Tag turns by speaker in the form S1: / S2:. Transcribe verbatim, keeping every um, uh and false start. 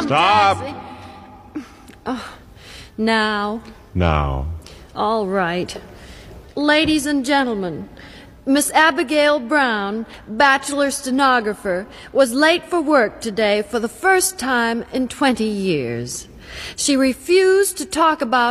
S1: come,
S2: Stop.
S1: taxi. Oh, now.
S2: Now.
S1: All right. Ladies and gentlemen, Miss Abigail Brown, bachelor stenographer, was late for work today for the first time in twenty years. She refused to talk about